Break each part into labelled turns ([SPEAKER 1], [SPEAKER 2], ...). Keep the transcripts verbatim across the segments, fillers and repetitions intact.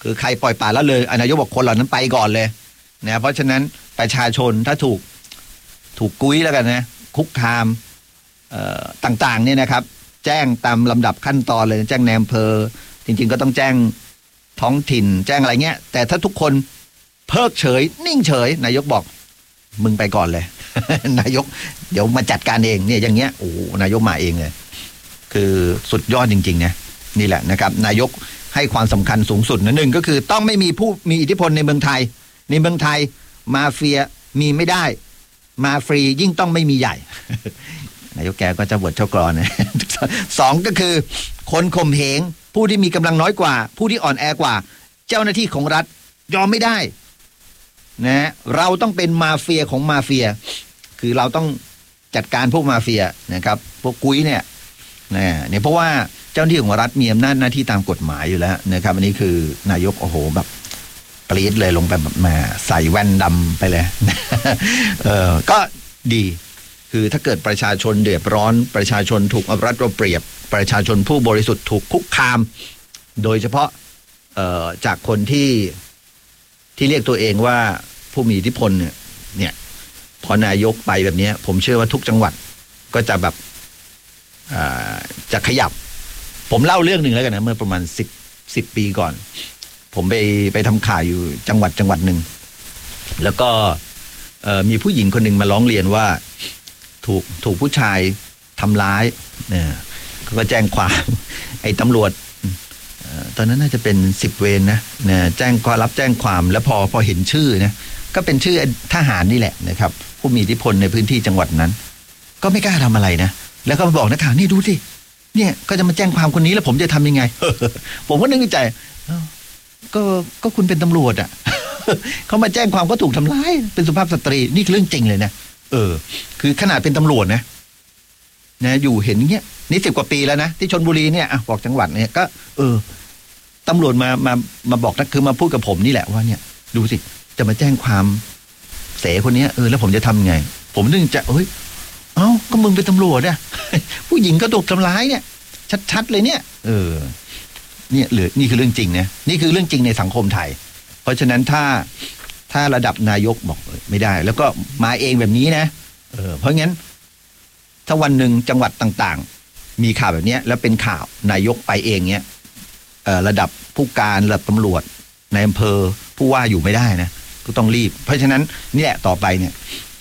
[SPEAKER 1] คือใครปล่อยปละละเลยนายกบอกคนเหล่านั้นไปก่อนเลยนะเพราะฉะนั้นประชาชนถ้าถูกถูกกุ้ยแล้วกันนะคุกคามต่างๆเนี่ยนะครับแจ้งตามลำดับขั้นตอนเลยแจ้งในอำเภอจริงๆก็ต้องแจ้งท้องถิ่นแจ้งอะไรเงี้ยแต่ถ้าทุกคนเพิกเฉยนิ่งเฉยนายกบอกมึงไปก่อนเลย นายกเดี๋ยวมาจัดการเองเนี่ยอย่างเงี้ยโอ้นายกมาเองเลยคือสุดยอดจริงๆเนี่ยนี่แหละนะครับนายกให้ความสำคัญสูงสุดนะหนึ่งก็คือต้องไม่มีผู้มีอิทธิพลในเมืองไทยในเมืองไทยมาเฟียมีไม่ได้มาฟรียิ่งต้องไม่มีใหญ่ นายกแกก็จะบทเจ้ากรอนนะสองก็คือคนข่มเหงผู้ที่มีกำลังน้อยกว่าผู้ที่อ่อนแอกว่าเจ้าหน้าที่ของรัฐยอมไม่ได้นะเราต้องเป็นมาเฟียของมาเฟียคือเราต้องจัดการพวกมาเฟียนะครับพวกกุ้ยเนี่ยนะเนี่ยเพราะว่าเจ้าหน้าที่ของรัฐมีอำนาจหน้าที่ตามกฎหมายอยู่แล้วนะครับอันนี้คือนายกโอ้โหแบบปรี๊ดเลยลงไปแบบมาใส่แว่นดำไปเลยเออก็ดีคือถ้าเกิดประชาชนเดือดร้อนประชาชนถูกเอารัดเอาเปรียบประชาชนผู้บริสุทธิ์ถูกคุกคามโดยเฉพาะเอ่อจากคนที่ที่เรียกตัวเองว่าผู้มีอิทธิพลเนี่ยเนี่ยพอนายกไปแบบนี้ผมเชื่อว่าทุกจังหวัดก็จะแบบจะขยับผมเล่าเรื่องหนึ่งแล้วกันนะเมื่อประมาณสิบสิบปีก่อนผมไปไปทำข่าวอยู่จังหวัดจังหวัดหนึ่งแล้วก็มีผู้หญิงคนหนึ่งมาร้องเรียนว่าถูกถูกผู้ชายทำร้ายเนี่ยเขาก็แจ้งความไอ้ตำรวจตอนนั้นน่าจะเป็นสิบเวรนะเนี่ยแจ้งก็รับแจ้งความแล้วพอพอเห็นชื่อนะก็เป็นชื่อทหารนี่แหละนะครับผู้มีอิทธิพลในพื้นที่จังหวัดนั้นก็ไม่กล้าทำอะไรนะแล้วก็มาบอกนักข่าวนี่ดูสิเนี่ยก็จะมาแจ้งความคนนี้แล้วผมจะทำยังไง ผมก็นึกในใจก็ก็คุณเป็นตำรวจอ่ะ เขามาแจ้งความก็ถูกทำร้ายเป็นสุภาพสตรีนี่เรื่องจริงเลยนะเออคือขนาดเป็นตำรวจนะนะอยู่เห็นเงี้ยนี่สิบกว่าปีแล้วนะที่ชลบุรีเนี่ยอ่ะบอกจังหวัดเนี่ยก็เออตำรวจมามามาบอกนะคือมาพูดกับผมนี่แหละว่าเนี่ยดูสิจะมาแจ้งความเสคนนี้เออแล้วผมจะทำไงผมนึกจะเอ้ยเอ้าก็มึงเป็นตำรวจเนี่ย ผู้หญิงก็ถูกทำร้ายเนี่ยชัดๆเลยเนี่ยเออเนี่ยหรือนี่คือเรื่องจริงนะนี่คือเรื่องจริงในสังคมไทยเพราะฉะนั้นถ้าถ้าระดับนายกบอกไม่ได้แล้วก็มาเองแบบนี้นะเออเพราะงั้นถ้าวันหนึ่งจังหวัดต่างๆมีข่าวแบบนี้แล้วเป็นข่าวนายกไปเองเนี้ยเออระดับผู้การระดับตำรวจในอำเภอผู้ว่าอยู่ไม่ได้นะก็ต้องรีบเพราะฉะนั้นนี่แหละต่อไปเนี่ย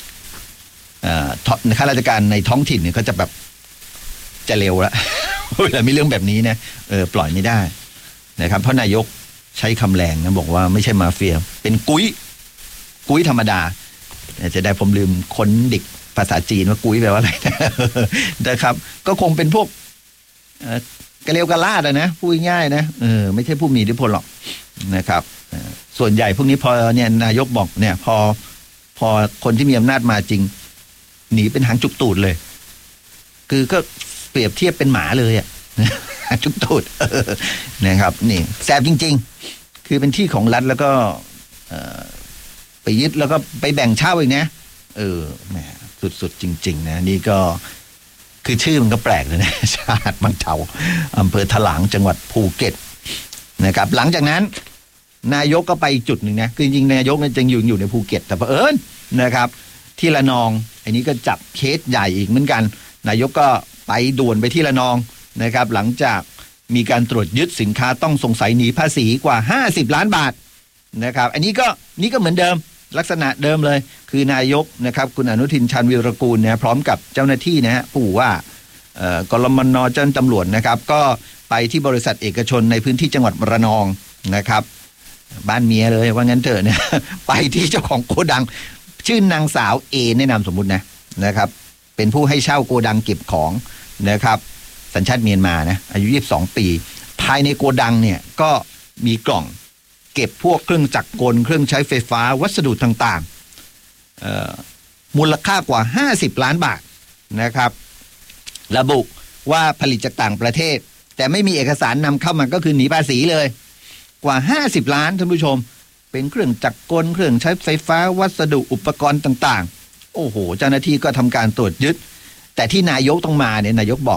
[SPEAKER 1] ข้าราชการในท้องถิ่นเนี่ยก็จะแบบจะเร็วแล้วเวลามีเรื่องแบบนี้นะเออปล่อยไม่ได้นะครับเพราะนายกใช้คำแรงนะบอกว่าไม่ใช่มาเฟียเป็นกุ้ยกุ้ยธรรมดาจะได้ผมลืมค้นดิกภาษาจีนว่ากุ้ยแปลว่าอะไรนะครับก็คงเป็นพวกกระเลวกระลาดนะพูดง่ายๆนะเออไม่ใช่ผู้มีอิทธิพลหรอกนะครับส่วนใหญ่พวกนี้พอเนี่ยนายกบอกเนี่ยพอพอคนที่มีอำนาจมาจริงหนีเป็นหางจุกตูดเลยคือก็เปรียบเทียบเป็นหมาเลยอ่ะหางจุกตูดนะครับนี่แสบจริงๆคือเป็นที่ของรัฐแล้วก็ไปยึดแล้วก็ไปแบ่งเช่าอีกนะเออแหมสุดๆจริงๆนะนี่ก็คือชื่อมันก็แปลกเลยนะชาติบางเทาอำเภอถลางจังหวัดภูเก็ตนะครับหลังจากนั้นนายกก็ไปจุดหนึ่งนะคือจริงๆนายกเนี่ยจะอยู่อยู่ในภูเก็ตแต่เผอิญนะครับที่ระนองอันนี้ก็จับเคสใหญ่อีกเหมือนกันนายกก็ไปด่วนไปที่ระนองนะครับหลังจากมีการตรวจยึดสินค้าต้องสงสัยหนีภาษีกว่าห้าสิบล้านบาทนะครับอันนี้ก็นี่ก็เหมือนเดิมลักษณะเดิมเลยคือนายกนะครับคุณอนุทินชาญวีรกูลเนี่ยพร้อมกับเจ้าหน้าที่นะฮะผู้ว่ากรมน.เจ้าหน้าที่ตำรวจนะครับก็ไปที่บริษัทเอกชนในพื้นที่จังหวัดระนองนะครับบ้านเมียเลยว่างั้นเถอะเนี่ยไปที่เจ้าของโกดังชื่อนางสาวเอแนะนำสมมุตินะนะครับเป็นผู้ให้เช่าโกดังเก็บของนะครับสัญชาติเมียนมานะอายุยี่สิบสองปีภายในโกดังเนี่ยก็มีกล่องเก็บพวกเครื่องจักรกลเครื่องใช้ไฟฟ้าวัสดุต่างๆมูลค่ากว่าห้าสิบล้านบาทนะครับระบุว่าผลิตจากต่างประเทศแต่ไม่มีเอกสารนำเข้ามาก็คือหนีภาษีเลยกว่าห้าสิบล้านท่านผู้ชมเป็นเครื่องจักรกลเครื่องใช้ไฟฟ้าวัสดุอุปกรณ์ต่างๆโอ้โหเจ้าหน้าที่ก็ทำการตรวจยึดแต่ที่นายกต้องมาเนี่ยนายกบอก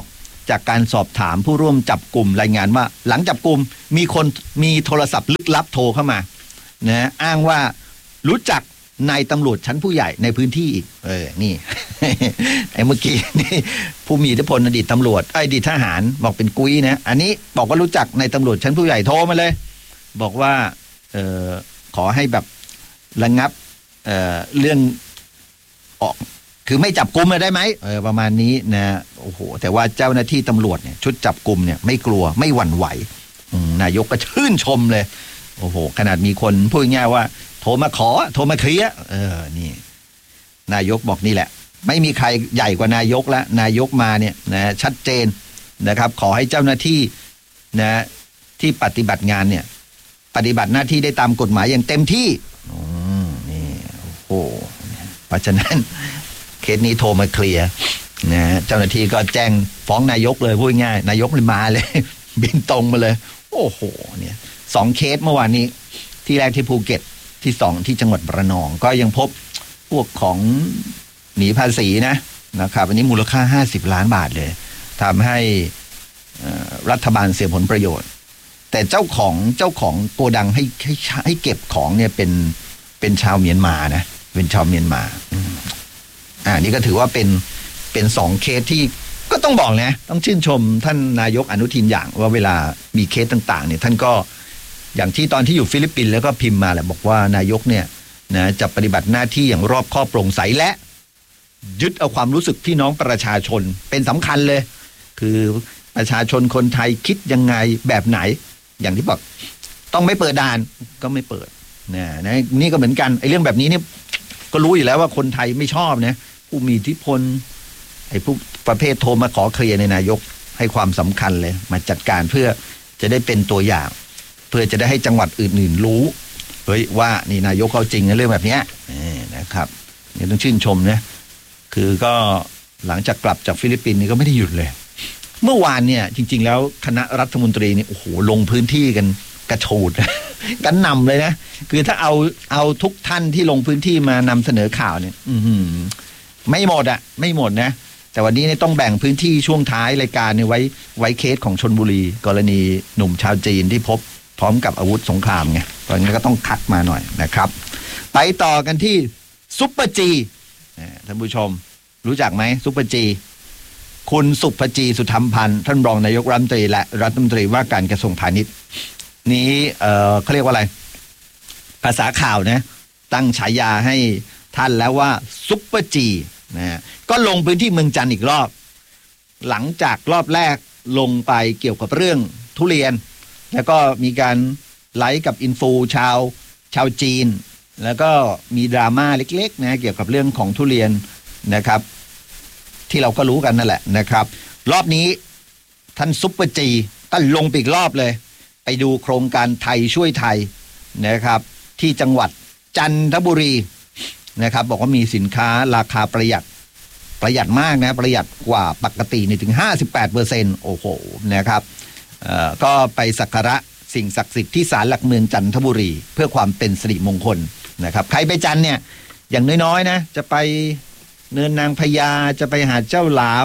[SPEAKER 1] จากการสอบถามผู้ร่วมจับกลุ่มรายงานว่าหลังจับกลุ่มมีคนมีโทรศัพท์ลึกลับโทรเข้ามานะอ้างว่ารู้จักนายตำรวจชั้นผู้ใหญ่ในพื้นที่อีกเออนี่ ไอ้เมื่อกี้นี่ผู้มีอิทธิพลอดีตตำรวจอดีตทหารบอกเป็นกุ้ยนะอันนี้บอกว่ารู้จักนายตำรวจชั้นผู้ใหญ่โทรมาเลยบอกว่าเออขอให้แบบระงับเอ่อเรื่องออกคือไม่จับกุมได้ไหมเออประมาณนี้นะโอ้โหแต่ว่าเจ้าหน้าที่ตำรวจเนี่ยชุดจับกุมเนี่ยไม่กลัวไม่หวั่นไหวนายกก็ชื่นชมเลยโอ้โหขนาดมีคนพูดง่ายว่าโทรมาขอโทรมาเคลียร์เออนี่นายกบอกนี่แหละไม่มีใครใหญ่กว่านายกแล้วนายกมาเนี่ยนะชัดเจนนะครับขอให้เจ้าหน้าที่นะที่ปฏิบัติงานเนี่ยปฏิบัติหน้าที่ได้ตามกฎหมายอย่างเต็มที่อืมนี่โอ้โหเพราะฉะนั้นเคสนี้โทรมาเคลียร์นะเจ้าหน้าที่ก็แจ้งฟ้องนายกเลยพูดง่ายนายกเลยมาเลย บินตรงมาเลยโอ้โหเนี่ยสองเคสเมื่อวานนี้ที่แรกที่ภูเก็ตที่สองที่จังหวัดระนองก็ยังพบพวกของหนีภาษีนะนะครับอันนี้มูลค่าห้าสิบล้านบาทเลยทำให้รัฐบาลเสียผลประโยชน์แต่เจ้าของเจ้าของโกดังให้ให้ให้เก็บของเนี่ยเป็นเป็นชาวเมียนมานะเป็นชาวเมียนมาอ่านี่ก็ถือว่าเป็นเป็นสองเคสที่ก็ต้องบอกนะต้องชื่นชมท่านนายกอนุทินอย่างว่าเวลามีเคสต่างๆเนี่ยท่านก็อย่างที่ตอนที่อยู่ฟิลิปปินส์แล้วก็พิมพ์มาแหละบอกว่านายกเนี่ยนะจะปฏิบัติหน้าที่อย่างรอบคอบโปร่งใสและยึดเอาความรู้สึกพี่น้องประชาชนเป็นสำคัญเลยคือประชาชนคนไทยคิดยังไงแบบไหนอย่างที่บอกต้องไม่เปิดด่านก็ไม่เปิดนะนะนี่ก็เหมือนกันไอ้เรื่องแบบนี้เนี่ยก็รู้อยู่แล้วว่าคนไทยไม่ชอบนะผู้มีอิทธิพลไอ้ผู้ประเภทโทรมาขอเคลียร์ในนายกให้ความสำคัญเลยมาจัดการเพื่อจะได้เป็นตัวอย่างเพื่อจะได้ให้จังหวัดอื่นๆรู้เฮ้ยว่านี่นายกเขาจริงในเรื่องแบบนี้นะครับนี่ต้องชื่นชมนะคือก็หลังจากกลับจากฟิลิปปินส์นี่ก็ไม่ได้หยุดเลยเมื่อวานเนี่ยจริงๆแล้วคณะรัฐมนตรีนี่โอ้โหลงพื้นที่กันกระโชดกันนำเลยนะคือถ้าเอาเอาทุกท่านที่ลงพื้นที่มานำเสนอข่าวเนี่ยอืไม่หมดอะไม่หมดนะแต่วันนี้เนี่ยต้องแบ่งพื้นที่ช่วงท้ายรายการเนี่ยไว้ไว้เคสของชลบุรีกรณีหนุ่มชาวจีนที่พบพร้อมกับอาวุธสงครามไงตอนนี้ก็ต้องคัดมาหน่อยนะครับไปต่อกันที่ซุปเปอร์จีท่านผู้ชมรู้จักไหมซุปเปอร์จีคุณสุภจีสุธรรมพันธ์ท่านรองนายกรัฐมนตรีและรัฐมนตรีว่าการกระทรวงพาณิชย์นี้เอ่อเขาเรียกว่าอะไรภาษาข่าวนะตั้งฉายาให้ท่านแล้วว่าซุปเปอร์จีนะก็ลงพื้นที่เมืองจันทร์อีกรอบหลังจากรอบแรกลงไปเกี่ยวกับเรื่องทุเรียนแล้วก็มีการไลฟ์กับอินฟูชาวชาวจีนแล้วก็มีดราม่าเล็กๆนะเกี่ยวกับเรื่องของทุเรียนนะครับที่เราก็รู้กันนั่นแหละนะครับรอบนี้ท่านซุปเปอร์จีก็ลงไปอีกรอบเลยไปดูโครงการไทยช่วยไทยนะครับที่จังหวัดจันทบุรีนะครับบอกว่ามีสินค้าราคาประหยัดประหยัดมากนะประหยัดกว่าปกตินี่ถึง ห้าสิบแปดเปอร์เซ็นต์ โอ้โหนะครับเอ่อก็ไปสักการะสิ่งศักดิ์สิทธิ์ที่ศาลหลักเมืองจันทบุรีเพื่อความเป็นสิริมงคลนะครับใครไปจันเนี่ยอย่างน้อยๆนะจะไปเนินนางพญาจะไปหาเจ้าหลาว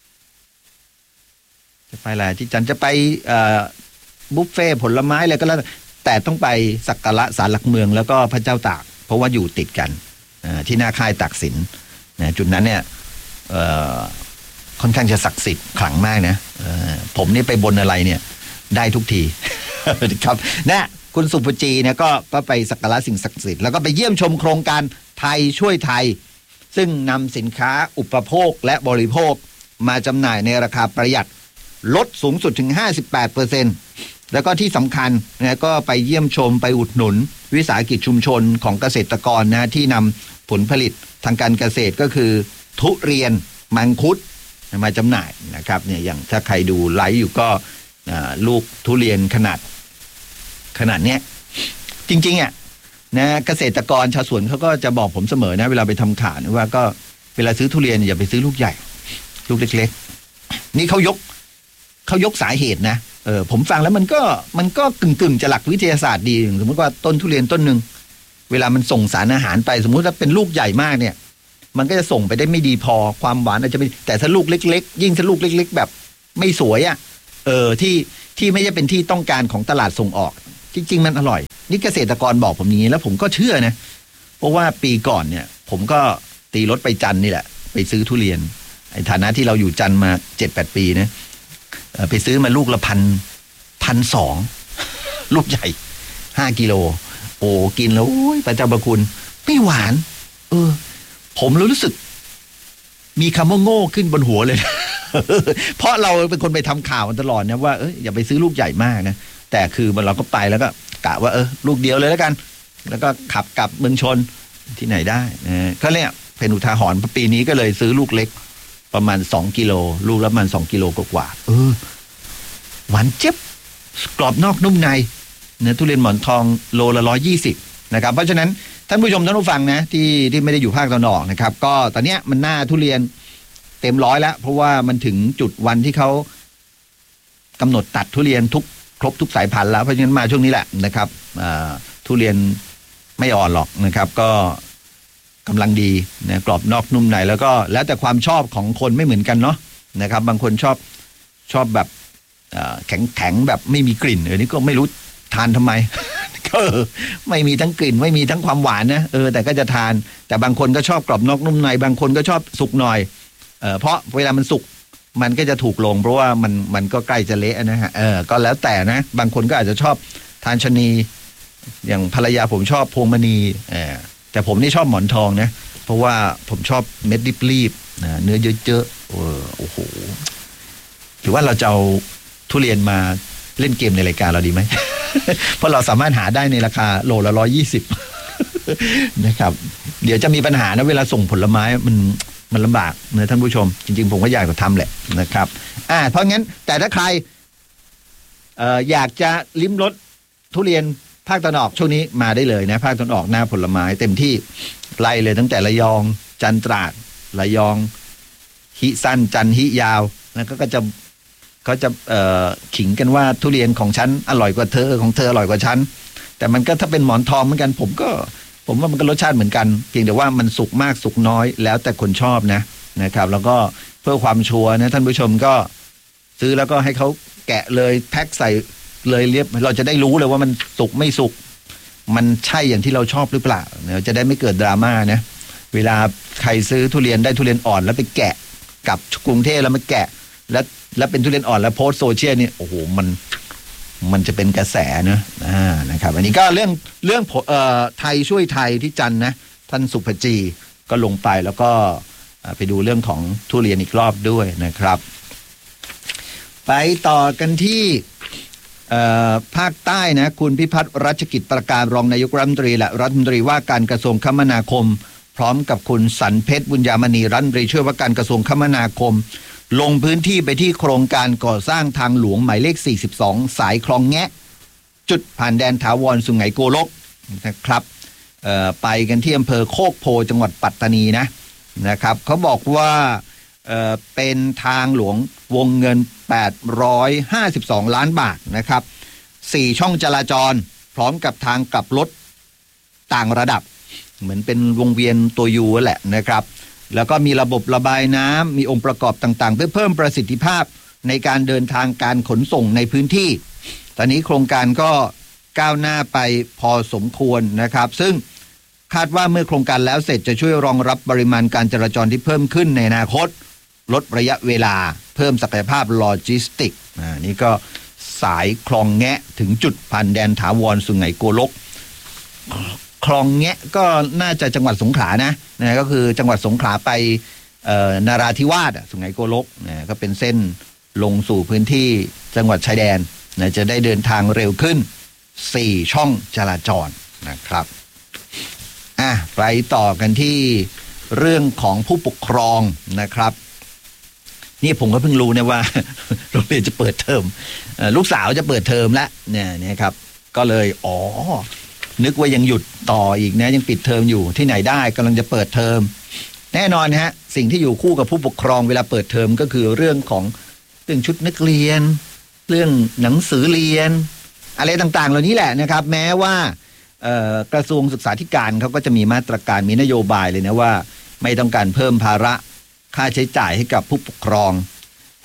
[SPEAKER 1] จะไปอะไรที่จันจะไปเอ่อบุฟเฟ่ผลไม้อะไรก็แล้วแต่ต้องไปสักการะศาลหลักเมืองแล้วก็พระเจ้าตากเพราะว่าอยู่ติดกันที่หน้าค่ายตากสินนะจุดนั้นเนี่ยค่อนข้างจะศักดิ์สิทธิ์ขลังมากนะผมนี่ไปบนอะไรเนี่ยได้ทุกที ครับนะคุณสุภจีเนี่ยก็ก็ไปสักการะสิ่งศักดิ์สิทธิ์แล้วก็ไปเยี่ยมชมโครงการไทยช่วยไทยซึ่งนำสินค้าอุปโภคและบริโภคมาจำหน่ายในราคาประหยัดลดสูงสุดถึง ห้าสิบแปดเปอร์เซ็นต์ แล้วก็ที่สำคัญนะก็ไปเยี่ยมชมไปอุดหนุนวิสาหกิจชุมชนของเกษตรกรนะที่นำผลผลิตทางการเกษตรก็คือทุเรียนมังคุดมาจำหน่ายนะครับเนี่ยอย่างถ้าใครดูไลฟ์อยู่ก็ลูกทุเรียนขนาดขนาดเนี้ยจริงๆอ่ะนะเกษตรกรชาวสวนเขาก็จะบอกผมเสมอนะเวลาไปทำข่าวว่าก็เวลาซื้อทุเรียนอย่าไปซื้อลูกใหญ่ลูกเล็กๆนี่เขายกเขายกสาเหตุนะเออผมฟังแล้วมันก็มันก็กึ่งๆจะหลักวิทยาศาสตร์ดีสมมติว่าต้นทุเรียนต้นหนึ่งเวลามันส่งสารอาหารไปสมมุติว่าเป็นลูกใหญ่มากเนี่ยมันก็จะส่งไปได้ไม่ดีพอความหวานอาจจะไม่แต่ถ้าลูกเล็กๆยิ่งถ้าลูกเล็กๆแบบไม่สวยอ่ะเออที่ที่ไม่ใช่เป็นที่ต้องการของตลาดส่งออกจริงๆมันอร่อยนี่เกษตรกรบอกผมอย่างนี้แล้วผมก็เชื่อนะเพราะว่าปีก่อนเนี่ยผมก็ตีรถไปจันทร์นี่แหละไปซื้อทุเรียนในฐานะที่เราอยู่จันทร์มาเจ็ดแปดปีนะไปซื้อมาลูกละพันพันสองลูกใหญ่ห้ากิโลโอ้กินแล้วโอ้ยพระเจ้าประคุณไม่หวานเออผมรู้สึกมีคำว่าโง่ขึ้นบนหัวเลย เพราะเราเป็นคนไปทำข่าวตลอดนะว่าเอออย่าไปซื้อลูกใหญ่มากนะแต่คือเราก็ไปแล้วก็กะว่าเออลูกเดียวเลยแล้วกันแล้วก็ขับกลับเมืองชนที่ไหนได้นะก็เนี่ยเป็นอุทาหรณ์ปีนี้ก็เลยซื้อลูกเล็กประมาณสองกิโลลูกละประมาณสองกิโลกว่าเออหวานเจ็บกรอบนอกนุ่มในเนื้อทุเรียนหมอนทองโลละร้อยยี่สิบนะครับเพราะฉะนั้นท่านผู้ชมท่านผู้ฟังนะที่ที่ไม่ได้อยู่ภาคตะวันออกนะครับก็ตอนเนี้ยมันหน้าทุเรียนเต็มร้อยแล้วเพราะว่ามันถึงจุดวันที่เขากำหนดตัดทุเรียนทุกครบทุกสายพันธุ์แล้วเพราะฉะนั้นมาช่วงนี้แหละนะครับทุเรียนไม่อ่อนหรอกนะครับก็กำลังดีนะกรอบนอกนุ่มในแล้วก็แล้วแต่ความชอบของคนไม่เหมือนกันเนาะนะครับบางคนชอบชอบแบบแข็งแข็งแบบไม่มีกลิ่นเออนี่ก็ไม่รู้ทานทำไม ก็ไม่มีทั้งกลิ่นไม่มีทั้งความหวานนะเออแต่ก็จะทานแต่บางคนก็ชอบกรอบนอกนุ่มในบางคนก็ชอบสุกหน่อยเออเพราะเวลามันสุกมันก็จะถูกลงเพราะว่ามันมันก็ใกล้จะเละนะฮะเออก็แล้วแต่นะบางคนก็อาจจะชอบทานชะนีอย่างภรรยาผมชอบพวงมณีเออแต่ผมนี่ชอบหมอนทองนะเพราะว่าผมชอบเม็ดรีบๆนะเนื้อเยอะๆเออโอ้โหหรือว่าเราจะเอาทุเรียนมาเล่นเกมในรายการเราดีไหม เพราะเราสามารถหาได้ในราคาโลละร้อยยี่สิบนะครับเดี๋ยวจะมีปัญหานะเวลาส่งผลไม้มันมันลำบากนะท่านผู้ชมจริงๆผมก็อยากจะทำแหละนะครับอ่าเพราะงั้นแต่ถ้าใครเอ่ออยากจะลิ้มรสทุเรียนภาคตะวันออกช่วงนี้มาได้เลยนะภาคตะวันออกหน้าผลไม้เต็มที่ไล่เลยตั้งแต่ระยองจันทร์ตราดระยองฮิสั้นจันทร์ฮิยาวแล้วก็จะเขาจะเอ่อขิงกันว่าทุเรียนของฉันอร่อยกว่าเธอของเธออร่อยกว่าฉันแต่มันก็ถ้าเป็นหมอนทองเหมือนกันผมก็ผมว่ามันก็รสชาติเหมือนกันเพียงแต่ว่ามันสุกมากสุกน้อยแล้วแต่คนชอบนะนะครับแล้วก็เพื่อความชัวร์นะท่านผู้ชมก็ซื้อแล้วก็ให้เขาแกะเลยแพ็คใส่เลยเรียบเราจะได้รู้เลยว่ามันสุกไม่สุกมันใช่อย่างที่เราชอบหรือเปล่าเราจะได้ไม่เกิดดราม่านะเวลาใครซื้อทุเรียนได้ทุเรียนอ่อนแล้วไปแกะกับกรุงเทพแล้วมาแกะแล้วแล้วเป็นทุเรียนอ่อนแล้วโพสต์โซเชียลนี่โอ้โหมันมันจะเป็นกระแสนะอ่านะครับอันนี้ก็เรื่องเรื่องเอ่อไทยช่วยไทยที่จันทร์นะท่านสุภจีก็ลงไปแล้วก็ไปดูเรื่องของทุเรียนอีกรอบด้วยนะครับไปต่อกันที่ภาคใต้นะคุณพิพัฒน์รัชกิจประการรองนายกรัฐมนตรีและรัฐมนตรีว่าการกระทรวงคมนาคมพร้อมกับคุณสันเพชรบุญญามณีรัฐมนตรีช่วยว่าการกระทรวงคมนาคมลงพื้นที่ไปที่โครงการก่อสร้างทางหลวงหมายเลขสี่สิบสองสายคลองแงะจุดผ่านแดนถาวรสุไหงโกลกนะครับไปกันที่อำเภอโคกโพจังหวัดปัตตานีนะนะครับเขาบอกว่าเอ่อเป็นทางหลวงวงเงินแปดร้อยห้าสิบสองล้านบาทนะครับสี่ช่องจราจรพร้อมกับทางกลับรถต่างระดับเหมือนเป็นวงเวียนตัวยูแหละนะครับแล้วก็มีระบบระบายน้ำมีองค์ประกอบต่างๆเพื่อเพิ่มประสิทธิภาพในการเดินทางการขนส่งในพื้นที่ตอนนี้โครงการก็ก้าวหน้าไปพอสมควรนะครับซึ่งคาดว่าเมื่อโครงการแล้วเสร็จจะช่วยรองรับปริมาณการจราจรที่เพิ่มขึ้นในอนาคตลดระยะเวลาเพิ่มศักยภาพโลจิสติกอ่านี่ก็สายคลองแงะถึงจุดผ่านแดนถาวรสุไหงโกลกคลองแงะก็น่าจะจังหวัดสงขลานะนะก็คือจังหวัดสงขลาไปเอ่อนาราธิวาสสุไหงโกลกนะก็เป็นเส้นลงสู่พื้นที่จังหวัดชายแดนนะจะได้เดินทางเร็วขึ้นสี่ช่องจราจรนะครับอ่ะไปต่อกันที่เรื่องของผู้ปกครองนะครับนี่ผมก็เพิ่งรู้นะว่าโรงเรียนจะเปิดเทอมลูกสาวจะเปิดเทอมแล้วเนี่ยนะครับก็เลยอ๋อนึกว่ายังหยุดต่ออีกนะยังปิดเทอมอยู่ที่ไหนได้กำลังจะเปิดเทอมแน่นอนฮะสิ่งที่อยู่คู่กับผู้ปกครองเวลาเปิดเทอมก็คือเรื่องของเรื่องชุดนักเรียนเรื่องหนังสือเรียนอะไรต่างๆเหล่านี้แหละนะครับแม้ว่ากระทรวงศึกษาธิการเขาก็จะมีมาตรการมีนโยบายเลยนะว่าไม่ต้องการเพิ่มภาระค่าใช้จ่ายให้กับผู้ปกครองไอ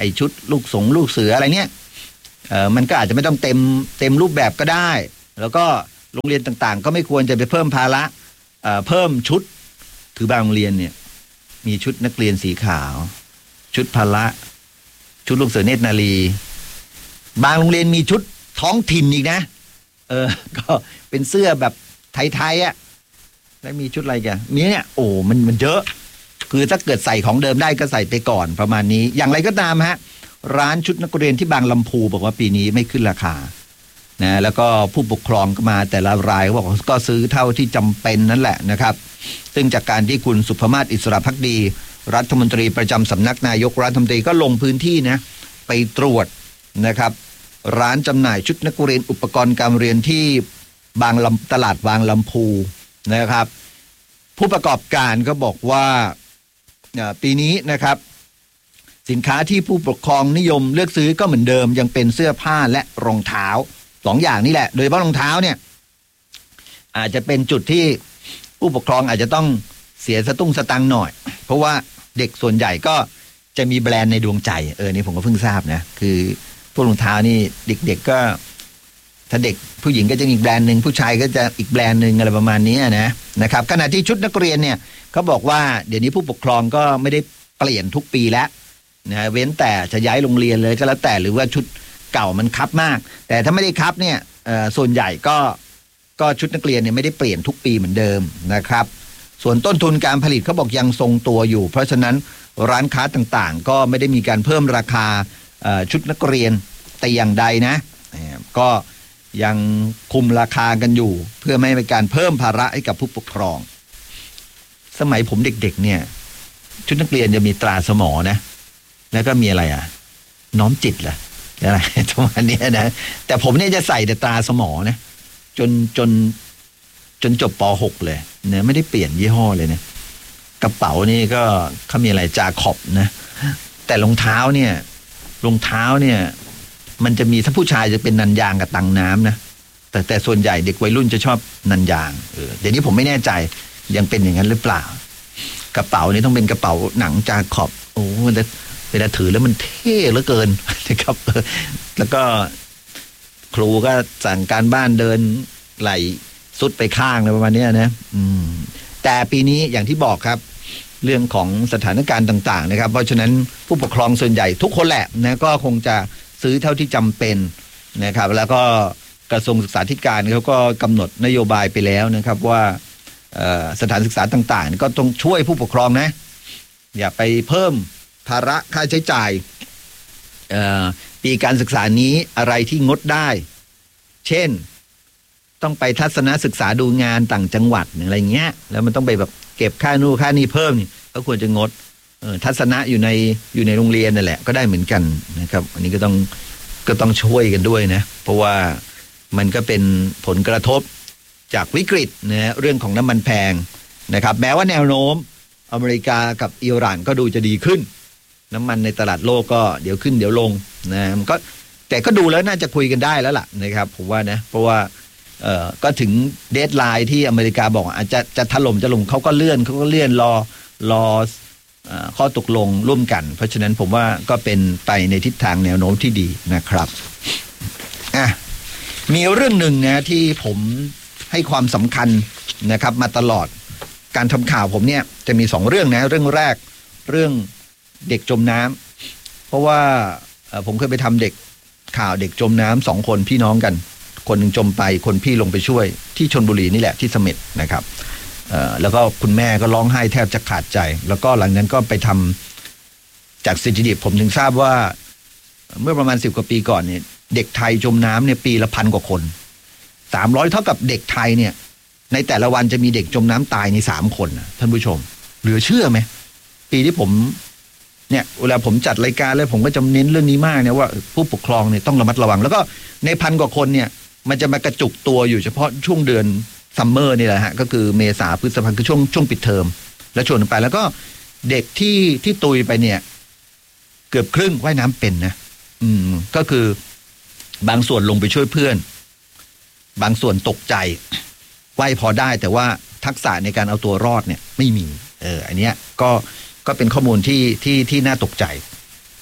[SPEAKER 1] อ้ชุดลูกสงลูกเสืออะไรเนี่ยเออมันก็อาจจะไม่ต้องเต็มเต็มรูปแบบก็ได้แล้วก็โรงเรียนต่างๆก็ไม่ควรจะไปเพิ่มภาระเอ่อเพิ่มชุดคือบางโรงเรียนเนี่ยมีชุดนักเรียนสีขาวชุดพละชุดลูกเสือเนตรนารีบางโรงเรียนมีชุดท้องถิ่นอีกนะเออก็เป็นเสื้อแบบไทยๆอ่ะแล้วมีชุดอะไรกันมีเนี่ยโอ้มันมันเยอะคือถ้าเกิดใส่ของเดิมได้ก็ใส่ไปก่อนประมาณนี้อย่างไรก็ตามฮะร้านชุดนักเรียนที่บางลำพูบอกว่าปีนี้ไม่ขึ้นราคานะแล้วก็ผู้ปกครองก็มาแต่ละรายเขาบอกก็ซื้อเท่าที่จำเป็นนั่นแหละนะครับซึ่งจากการที่คุณสุภมาศอิสระภักดีรัฐมนตรีประจำสำนักนายกรัฐมนตรีก็ลงพื้นที่นะไปตรวจนะครับร้านจำหน่ายชุดนักเรียนอุปกรณ์การเรียนที่บางลำตลาดบางลำพูนะครับผู้ประกอบการก็บอกว่าปีนี้นะครับสินค้าที่ผู้ปกครองนิยมเลือกซื้อก็เหมือนเดิมยังเป็นเสื้อผ้าและรองเท้าสองอย่างนี่แหละโดยเฉพาะรองเท้าเนี่ยอาจจะเป็นจุดที่ผู้ปกครองอาจจะต้องเสียสตุ้งสตังค์หน่อยเพราะว่าเด็กส่วนใหญ่ก็จะมีแบรนด์ในดวงใจเออนี่ผมก็เพิ่งทราบนะคือพวกรองเท้านี่เด็กๆก็ถ้าเด็กผู้หญิงก็จะอีกแบรนด์หนึ่งผู้ชายก็จะอีกแบรนด์หนึ่งอะไรประมาณนี้นะนะครับขณะที่ชุดนักเรียนเนี่ยเขาบอกว่าเดี๋ยวนี้ผู้ปกครองก็ไม่ได้เปลี่ยนทุกปีแล้วนะเว้นแต่จะย้ายโรงเรียนเลยก็แล้วแต่หรือว่าชุดเก่ามันคับมากแต่ถ้าไม่ได้คับเนี่ยส่วนใหญ่ก็ก็ชุดนักเรียนเนี่ยไม่ได้เปลี่ยนทุกปีเหมือนเดิมนะครับส่วนต้นทุนการผลิตเขาบอกยังทรงตัวอยู่เพราะฉะนั้นร้านค้าต่างๆก็ไม่ได้มีการเพิ่มราคาชุดนักเรียนแต่อย่างใดนะก็ยังคุมราคากันอยู่เพื่อไม่ให้เป็นการเพิ่มภาระให้กับผู้ปกครองสมัยผมเด็กๆเนี่ยชุดนักเรียนจะมีตราสมอนะแล้วก็มีอะไรอ่ะน้อมจิตล่ะอะไรประมาณนี้นะแต่ผมเนี่ยจะใส่แต่ตราสมอนะจนจนจนจบป หกเลยเนี่ยไม่ได้เปลี่ยนยี่ห้อเลยนะกระเป๋านี่ก็เขามีอะไรจาขอบนะแต่รองเท้าเนี่ยรองเท้าเนี่ยมันจะมีถ้าผู้ชายจะเป็นนันยางกับตังน้ำนะแต่แต่ส่วนใหญ่เด็กวัยรุ่นจะชอบนันยางเออเดี๋ยวนี้ผมไม่แน่ใจยังเป็นอย่างนั้นหรือเปล่ากระเป๋านี่ต้องเป็นกระเป๋าหนังจาขอบโอ้มันจะเวลาถือแล้วมันเท่เหลือเกินนะครับแล้วก็ครูก็สั่งการบ้านเดินไหลสุดไปข้างอะไรประมาณนี้นะอืมแต่ปีนี้อย่างที่บอกครับเรื่องของสถานการณ์ต่างๆนะครับเพราะฉะนั้นผู้ปกครองส่วนใหญ่ทุกคนแหละนะก็คงจะซื้อเท่าที่จำเป็นนะครับแล้วก็กระทรวงศึกษาธิการเขาก็กำหนดนโยบายไปแล้วนะครับว่าสถานศึกษาต่างๆก็ต้องช่วยผู้ปกครองนะอย่าไปเพิ่มภาระค่าใช้จ่ายปีการศึกษานี้อะไรที่งดได้เช่นต้องไปทัศนศึกษาดูงานต่างจังหวัดอะไรเงี้ยแล้วมันต้องไปแบบเก็บค่านู่นค่านี่เพิ่มนี่ก็ควรจะงดทัศนะอยู่ในอยู่ในโรงเรียนนั่นแหละก็ได้เหมือนกันนะครับอันนี้ก็ต้องก็ต้องช่วยกันด้วยนะเพราะว่ามันก็เป็นผลกระทบจากวิกฤตนะเรื่องของน้ำมันแพงนะครับแม้ว่าแนวโน้มอเมริกากับอิหร่านก็ดูจะดีขึ้นน้ำมันในตลาดโลกก็เดี๋ยวขึ้นเดี๋ยวลงนะมันก็แต่ก็ดูแล้วน่าจะคุยกันได้แล้วล่ะนะครับผมว่านะเพราะว่าเอ่อก็ถึงเดดไลน์ที่อเมริกาบอกอาจจะจะถล่มจะลงเขาก็เลื่อนเขาก็เลื่อนรอรอข้อตกลงร่วมกันเพราะฉะนั้นผมว่าก็เป็นไปในทิศทางแนวโน้มที่ดีนะครับอ่ะมีเรื่องหนึ่งนะที่ผมให้ความสำคัญนะครับมาตลอดการทำข่าวผมเนี่ยจะมีสองเรื่องนะเรื่องแรกเรื่องเด็กจมน้ำเพราะว่าผมเคยไปทำเด็กข่าวเด็กจมน้ำสองคนพี่น้องกันคนหนึ่งจมไปคนพี่ลงไปช่วยที่ชลบุรีนี่แหละที่เสม็ดนะครับแล้วก็คุณแม่ก็ร้องไห้แทบจะขาดใจแล้วก็หลังนั้นก็ไปทำจากสถิติผมถึงทราบว่าเมื่อประมาณสิบกว่าปีก่อนเนี่ยเด็กไทยจมน้ำเนี่ยปีละพันกว่าคนสามร้อยเท่ากับเด็กไทยเนี่ยในแต่ละวันจะมีเด็กจมน้ำตายในสามคนนะท่านผู้ชมเหลือเชื่อไหมปีที่ผมเนี่ยเวลาผมจัดรายการแล้วผมก็จะเน้นเรื่องนี้มากเนี่ยว่าผู้ปกครองเนี่ยต้องระมัดระวังแล้วก็ในพันกว่าคนเนี่ยมันจะมากระจุกตัวอยู่เฉพาะช่วงเดือนซัมเมอร์นี่แหละฮะก็คือเมษาพฤษภาคือช่วงช่วงปิดเทอมแล้วชวนไปแล้วก็เด็กที่ที่ตุยไปเนี่ยเกือบครึ่งว่ายน้ำเป็นนะอืมก็คือบางส่วนลงไปช่วยเพื่อนบางส่วนตกใจว่ายพอได้แต่ว่าทักษะในการเอาตัวรอดเนี่ยไม่มีเอออันเนี้ยก็ก็เป็นข้อมูลที่ที่ที่น่าตกใจ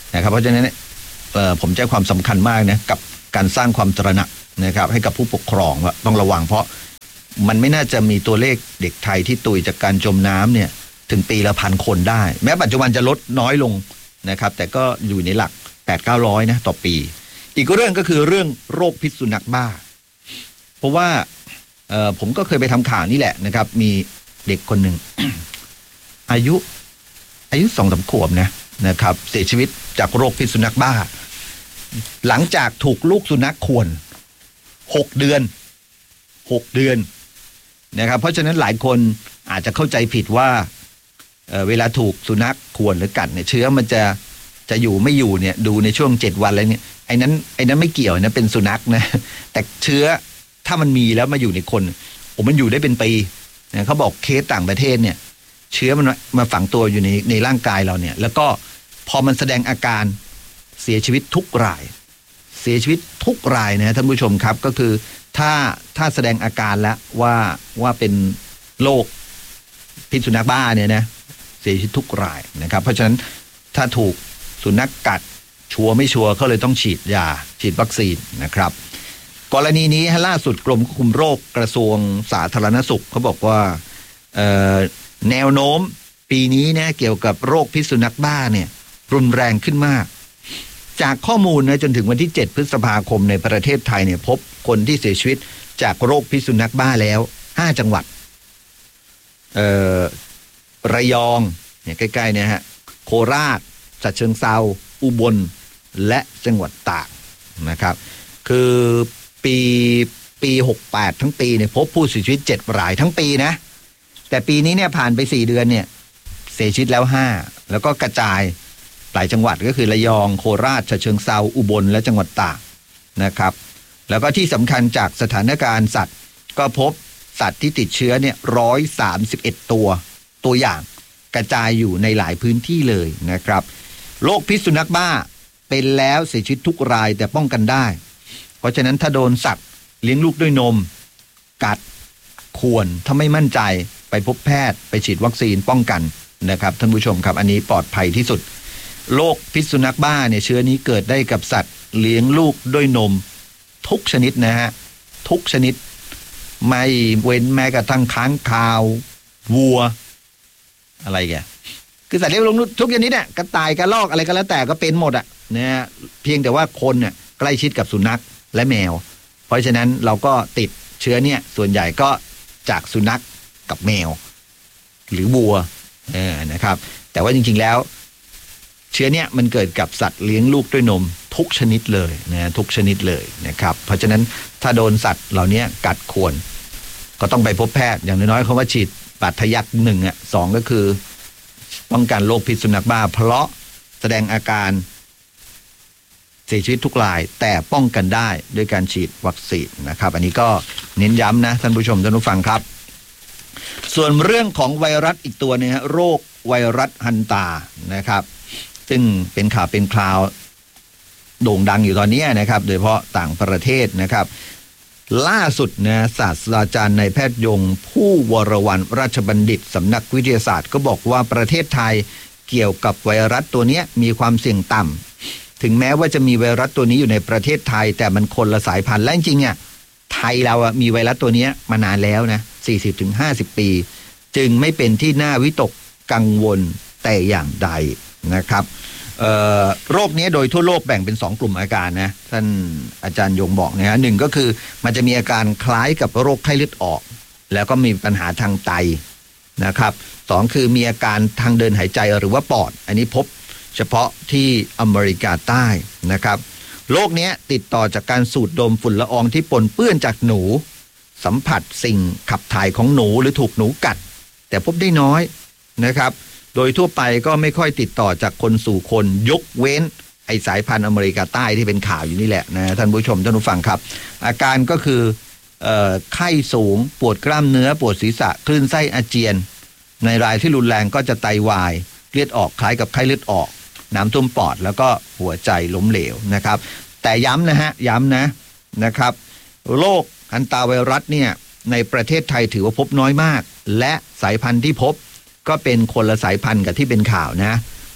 [SPEAKER 1] นะครับเพราะฉะนั้นผมใจความสำคัญมากนะกับการสร้างความตระหนักนะครับให้กับผู้ปกครองว่าต้องระวังเพราะมันไม่น่าจะมีตัวเลขเด็กไทยที่ตุยจากการจมน้ำเนี่ยถึงปีละพันคนได้แม้ปัจจุบันจะลดน้อยลงนะครับแต่ก็อยู่ในหลัก แปดถึงเก้าร้อย นะต่อปีอีกเรื่องก็คือเรื่องโรคพิษสุนัขบ้าเพราะว่าผมก็เคยไปทำข่าวนี่แหละนะครับมีเด็กคนหนึ่ง อายุอายุสองสามขวบนะนะครับเสียชีวิตจากโรคพิษสุนัขบ้าหลังจากถูกลูกสุนัขข่วนหกเดือนหกเดือนนะครับเพราะฉะนั้นหลายคนอาจจะเข้าใจผิดว่า เ, เวลาถูกสุนัขข่วนหรือกัดเนี่ยเชื้อมันจะจะอยู่ไม่อยู่เนี่ยดูในช่วงเจ็ดวันอะไรเนี่ยไอ้นั้นไอ้นั้นไม่เกี่ยวนะเป็นสุนัขนะแต่เชื้อถ้ามันมีแล้วมาอยู่ในคนโอ้มันอยู่ได้เป็นปีนะเขาบอกเคสต่างประเทศเนี่ยเชื้อมันมาฝังตัวอยู่ในในร่างกายเราเนี่ยแล้วก็พอมันแสดงอาการเสียชีวิตทุกรายเสียชีวิตทุกรายนะท่านผู้ชมครับก็คือถ้าถ้าแสดงอาการแล้วว่าว่าเป็นโรคพิษสุนัขบ้าเนี่ยนะเสียชีวิตทุกรายนะครับเพราะฉะนั้นถ้าถูกสุนัขกัดชัวร์ไม่ชัวร์เขาเลยต้องฉีดยาฉีดวัคซีนนะครับกรณีนี้ล่าสุดกรมควบคุมโรคกระทรวงสาธารณสุขเขาบอกว่าแนวโน้มปีนี้เนี่ยเกี่ยวกับโรคพิษสุนัขบ้าเนี่ยรุนแรงขึ้นมากจากข้อมูลนะจนถึงวันที่เจ็ดพฤษภาคมในประเทศไทยเนี่ยพบคนที่เสียชีวิตจากโรคพิษสุนัขบ้าแล้วห้าจังหวัดเอ่อระยองเนี่ยใกล้ๆเนี่ยฮะโคราชฉะเชิงเทราอุบลและจังหวัดตากนะครับคือปีปีหกสิบแปดทั้งปีเนี่ยพบผู้เสียชีวิตเจ็ดรายทั้งปีนะแต่ปีนี้เนี่ยผ่านไปสี่เดือนเนี่ยเสียชีวิตแล้วห้าแล้วก็กระจายหลายจังหวัดก็คือระยองโคราชฉะเชิงเทราอุบลและจังหวัดตากนะครับแล้วก็ที่สำคัญจากสถานการณ์สัตว์ก็พบสัตว์ที่ติดเชื้อเนี่ยหนึ่งร้อยสามสิบเอ็ดตัวตัวอย่างกระจายอยู่ในหลายพื้นที่เลยนะครับโรคพิษสุนัขบ้าเป็นแล้วเสียชีวิตทุกรายแต่ป้องกันได้เพราะฉะนั้นถ้าโดนสัตว์เลี้ยงลูกด้วยนมกัดข่วนถ้าไม่มั่นใจไปพบแพทย์ไปฉีดวัคซีนป้องกันนะครับท่านผู้ชมครับอันนี้ปลอดภัยที่สุดโรคพิษสุนัขบ้าเนี่ยเชื้อนี้เกิดได้กับสัตว์เลี้ยงลูกด้วยนมทุกชนิดนะฮะทุกชนิดไม่เว้นแม้กระทั่งค้างคาววัวอะไรแกคือสัตว์เลี้ยงลูกทุกชนิดเนี่ยกระต่ายกระรอกอะไรก็แล้วแต่ก็เป็นหมดอ่ะนะฮะเพียงแต่ว่าคนเนี่ยใกล้ชิดกับสุนัขและแมวเพราะฉะนั้นเราก็ติดเชื้อเนี่ยส่วนใหญ่ก็จากสุนัขกับแมวหรือวัวเออนะครับแต่ว่าจริงๆแล้วเชื้อเนี่ยมันเกิดกับสัตว์เลี้ยงลูกด้วยนมทุกชนิดเลยนะทุกชนิดเลยนะครับเพราะฉะนั้นถ้าโดนสัตว์เหล่านี้กัดข่วนก็ต้องไปพบแพทย์อย่างน้อยๆเขาว่าฉีดบาดทะยักหนึ่งอ่ะสองก็คือป้องกันโรคพิษสุนัขบ้าเพราะแสดงอาการเสียชีวิตทุกรายแต่ป้องกันได้ด้วยการฉีดวัคซีนนะครับอันนี้ก็เน้นย้ำนะท่านผู้ชมท่านผู้ฟังครับส่วนเรื่องของไวรัสอีกตัวนึงฮะโรคไวรัสฮันตานะครับซึ่งเป็นข่าวเป็นคราวโด่งดังอยู่ตอนนี้นะครับโดยเฉพาะต่างประเทศนะครับล่าสุดนะศาสตราจารย์นายแพทย์ยงผู้วรวรรณราชบัณฑิตสำนักวิทยาศาสตร์ก็บอกว่าประเทศไทยเกี่ยวกับไวรัสตัวนี้มีความเสี่ยงต่ำถึงแม้ว่าจะมีไวรัสตัวนี้อยู่ในประเทศไทยแต่มันคนละสายพันธุ์และจริงๆอ่ะไทยเราอ่ะมีไวรัสตัวนี้มานานแล้วนะ สี่สิบถึงห้าสิบ ปีจึงไม่เป็นที่น่าวิตกกังวลแต่อย่างใดนะครับโรคนี้โดยทั่วโลกแบ่งเป็นสองกลุ่มอาการนะท่านอาจารย์ยงบอกนะฮะหนึ่งก็คือมันจะมีอาการคล้ายกับโรคไข้เลือดออกแล้วก็มีปัญหาทางไตนะครับสองคือมีอาการทางเดินหายใจหรือว่าปอดอันนี้พบเฉพาะที่อเมริกาใต้นะครับโรคนี้ติดต่อจากการสูดดมฝุ่นละอองที่ปนเปื้อนจากหนูสัมผัสสิ่งขับถ่ายของหนูหรือถูกหนูกัดแต่พบได้น้อยนะครับโดยทั่วไปก็ไม่ค่อยติดต่อจากคนสู่คนยกเว้นไอสายพันธุ์อเมริกาใต้ที่เป็นข่าวอยู่นี่แหละนะท่านผู้ชมท่านผู้ฟังครับอาการก็คือเอ่อไข้สูงปวดกล้ามเนื้อปวดศีรษะคลื่นไส้อาเจียนในรายที่รุนแรงก็จะไตวายเลือดออกคล้ายกับไข้เลือดออกน้ำท่วมปอดแล้วก็หัวใจล้มเหลวนะครับแต่ย้ำนะฮะย้ำนะนะครับโรคฮันตาไวรัสเนี่ยในประเทศไทยถือว่าพบน้อยมากและสายพันธุ์ที่พบก็เป็นคนละสายพันธุ์กับที่เป็นข่าวนะ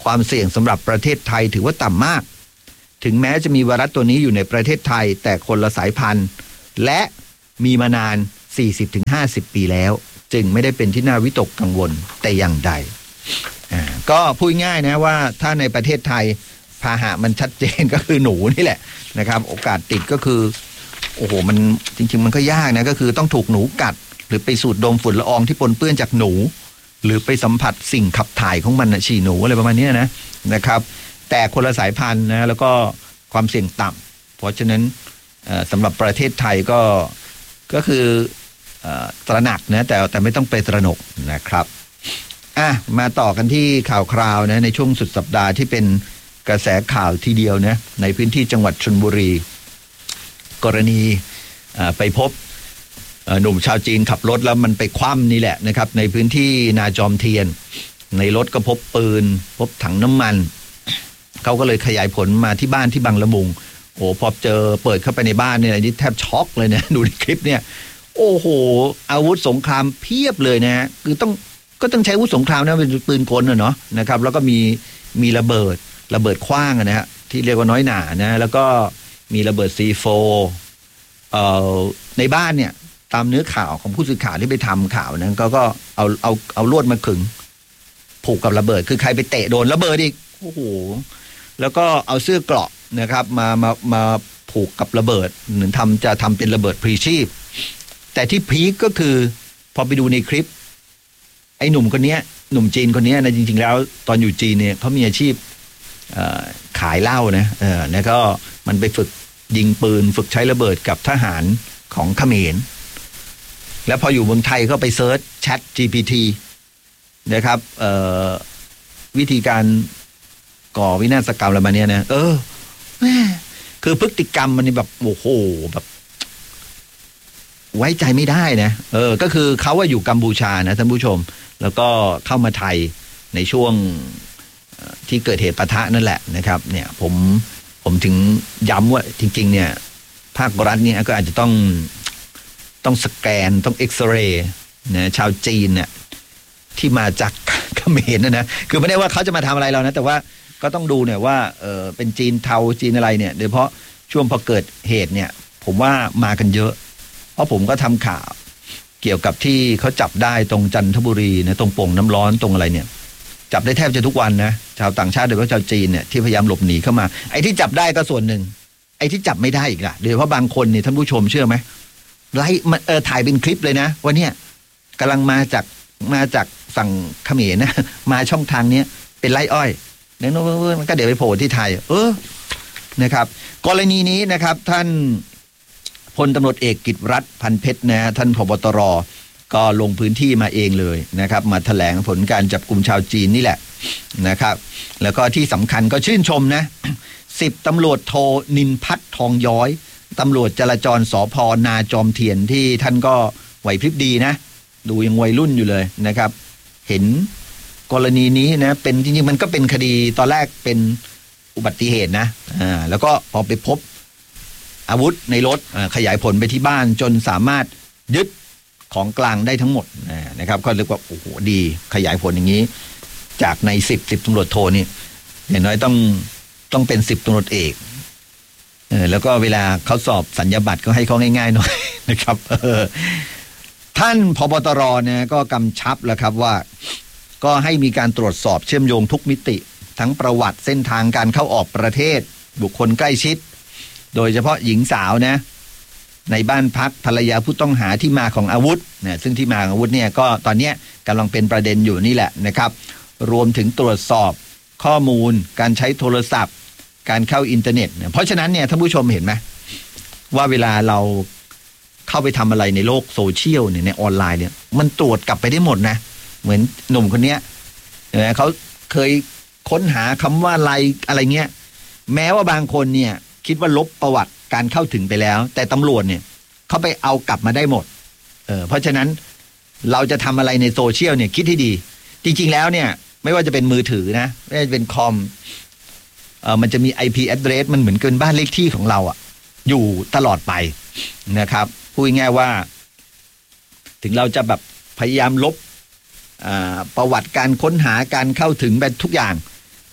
[SPEAKER 1] ความเสี่ยงสำหรับประเทศไทยถือว่าต่ำมากถึงแม้จะมีไวรัสตัวนี้อยู่ในประเทศไทยแต่คนละสายพันธุ์และมีมานาน สี่สิบถึงห้าสิบ ปีแล้วจึงไม่ได้เป็นที่น่าวิตกกังวลแต่อย่างใดก็พูดง่ายนะว่าถ้าในประเทศไทยพาหะมันชัดเจนก็คือหนูนี่แหละนะครับโอกาสติดก็คือโอ้โหมันจริงๆมันก็ยากนะก็คือต้องถูกหนูกัดหรือไปสูดดมฝุ่นละอองที่ปนเปื้อนจากหนูหรือไปสัมผัสสิ่งขับถ่ายของมันนะฉี่หนูอะไรประมาณนี้นะนะครับแต่คนละสายพันธุ์นะแล้วก็ความเสี่ยงต่ำเพราะฉะนั้นสำหรับประเทศไทยก็ก็คือตระหนักนะแต่แต่ไม่ต้องไปตระหนกนะครับอ่ะมาต่อกันที่ข่าวคราวนะในช่วงสุดสัปดาห์ที่เป็นกระแสข่าวทีเดียวนะในพื้นที่จังหวัดชลบุรีกรณีไปพบหนุ่มชาวจีนขับรถแล้วมันไปคว่ำนี่แหละนะครับในพื้นที่นาจอมเทียนในรถก็พบปืนพบถังน้ำมันเขาก็เลยขยายผลมาที่บ้านที่บางละมุงโอ้พอเจอเปิดเข้าไปในบ้านเนี่ยนี่แทบช็อกเลยเนี่ยดูในคลิปเนี่ยโอ้โหอาวุธสงครามเพียบเลยนะฮะคือต้องก็ต้องใช้อาวุธสงครามนะเป็นปืนกลนะเนาะนะครับแล้วก็มีมีระเบิดระเบิดขว้างนะฮะที่เรียกว่าน้อยหนานะแล้วก็มีระเบิด ซี โฟร์ เอ่อในบ้านเนี่ยตามเนื้อข่าวของผู้สื่อข่าวที่ไปทำข่าวนั้นก็ก็เอาเอาเอาลวดมาขึงผูกกับระเบิดคือใครไปเตะโดนระเบิดอีกโอ้โหแล้วก็เอาเสื้อเกราะนะครับมามามาผูกกับระเบิดเหมือนทำจะทำเป็นระเบิดพลีชีพแต่ที่พีคก็คือพอไปดูในคลิปไอ้หนุ่มคนนี้หนุ่มจีนคนนี้นะจริงๆแล้วตอนอยู่จีนเนี่ยเขามีอาชีพขายเหล้านะเออแล้วก็มันไปฝึกยิงปืนฝึกใช้ระเบิดกับทหารของเขมรแล้วพออยู่เมืองไทยก็ไปเซิร์ช แชท จี พี ที นะครับวิธีการก่อวินาศกรรมอะไรมาเนี้ยนะเออคือพฤติกรรมมันนี่แบบโอ้โหแบบไว้ใจไม่ได้นะเออก็คือเขาว่าอยู่กัมพูชานะท่านผู้ชมแล้วก็เข้ามาไทยในช่วงที่เกิดเหตุปะทะนั่นแหละนะครับเนี่ยผมผมถึงย้ำว่าจริงๆเนี่ยภาครัฐเนี่ยก็อาจจะต้องต้องสแกนต้องเอ็กซเรย์นะชาวจีนเนี่ยที่มาจากเขมรนะนะคือไม่ได้ว่าเขาจะมาทำอะไรเรานะแต่ว่าก็ต้องดูเนี่ยว่าเออเป็นจีนเทาจีนอะไรเนี่ยโดยเฉพาะช่วงพอเกิดเหตุเนี่ยผมว่ามากันเยอะเพราะผมก็ทำข่าวเกี่ยวกับที่เขาจับได้ตรงจันทบุรีนะตรงโป่งน้ำร้อนตรงอะไรเนี่ยจับได้แทบจะทุกวันนะชาวต่างชาติโดยเฉพาะชาวจีนเนี่ยที่พยายามหลบหนีเข้ามาไอ้ที่จับได้ก็ส่วนหนึ่งไอ้ที่จับไม่ได้อีกล่ะโดยเฉพาะบางคนเนี่ยท่านผู้ชมเชื่อไหมไล่มันเออถ่ายเป็นคลิปเลยนะว่าเนี่ยกำลังมาจากมาจากฝั่งเขมรนะมาช่องทางเนี้ยเป็นไร่อ้อยเนี่ยมันก็เดี๋ยวไปโผล่ที่ไทยเออนะครับกรณีนี้นะครับท่านพลตำรวจเอกกิตติรัตน์พันเพชรนะท่านผบ.ตร.ก็ลงพื้นที่มาเองเลยนะครับมาแถลงผลการจับกลุ่มชาวจีนนี่แหละนะครับแล้วก็ที่สำคัญก็ชื่นชมนะสิบตำรวจโทนินพัฒน์ทองย้อยตำรวจจราจรสภ.นาจอมเทียนที่ท่านก็ไหวพริบดีนะดูยังวัยรุ่นอยู่เลยนะครับเห็นกรณีนี้นะเป็นจริงๆมันก็เป็นคดีตอนแรกเป็นอุบัติเหตุนะอ่าแล้วก็พอไปพบอาวุธในรถขยายผลไปที่บ้านจนสามารถยึดของกลางได้ทั้งหมดนะครับก็เรียกว่าโอ้โหดีขยายผลอย่างนี้จากในสิบสิบตำรวจโทนี่อย่างน้อยต้องต้องเป็นสิบตำรวจเอกเออแล้วก็เวลาเขาสอบสัญญาบัตรก็ให้เขาง่ายๆหน่อยนะครับเออท่านผบ.ตร.เนี่ยก็กำชับแล้วครับว่าก็ให้มีการตรวจสอบเชื่อมโยงทุกมิติทั้งประวัติเส้นทางการเข้าออกประเทศบุคคลใกล้ชิดโดยเฉพาะหญิงสาวนะในบ้านพักภรรยาผู้ต้องหาที่มาของอาวุธเนี่ยซึ่งที่มาของอาวุธเนี่ยก็ตอนนี้กำลังเป็นประเด็นอยู่นี่แหละนะครับรวมถึงตรวจสอบข้อมูลการใช้โทรศัพท์การเข้าอินเทอร์เน็ตเพราะฉะนั้นเนี่ยท่านผู้ชมเห็นไหมว่าเวลาเราเข้าไปทำอะไรในโลกโซเชียลเนี่ยในออนไลน์เนี่ยมันตรวจกลับไปได้หมดนะเหมือนหนุ่มคนเนี้ยนะเขาเคยค้นหาคำว่าอะไรอะไรเงี้ยแม้ว่าบางคนเนี่ยคิดว่าลบประวัติการเข้าถึงไปแล้วแต่ตำรวจเนี่ยเขาไปเอากลับมาได้หมดเออเพราะฉะนั้นเราจะทำอะไรในโซเชียลเนี่ยคิดให้ดีจริงๆแล้วเนี่ยไม่ว่าจะเป็นมือถือนะไม่ว่าจะเป็นคอมเออมันจะมี ไอ พี address มันเหมือนเกินบ้านเลขที่ของเราอะอยู่ตลอดไปนะครับพูดง่ายๆว่าถึงเราจะแบบพยายามลบประวัติการค้นหาการเข้าถึงแบบทุกอย่าง